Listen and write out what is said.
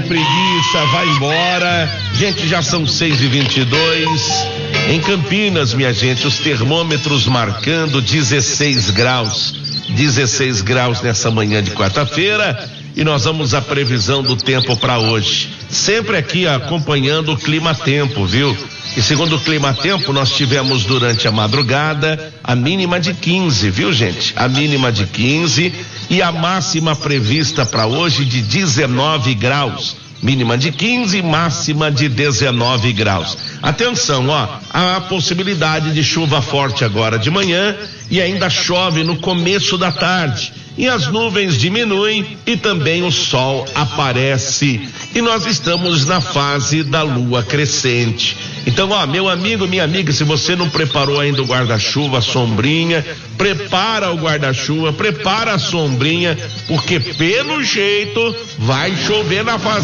preguiça, vai embora. Gente, já são 6h22. Em Campinas, minha gente, os termômetros marcando 16 graus. 16 graus nessa manhã de quarta-feira. E nós vamos à previsão do tempo para hoje. Sempre aqui acompanhando o clima-tempo, viu? E segundo o clima-tempo, nós tivemos durante a madrugada a mínima de 15, viu, gente? A mínima de 15 e a máxima prevista para hoje de 19 graus. Mínima de 15, máxima de 19 graus. Atenção, ó, há possibilidade de chuva forte agora de manhã e ainda chove no começo da tarde. E as nuvens diminuem e também o sol aparece. E nós estamos na fase da lua crescente. Então, ó, meu amigo, minha amiga, se você não preparou ainda o guarda-chuva, a sombrinha, prepara o guarda-chuva, prepara a sombrinha, porque pelo jeito vai chover na fazenda.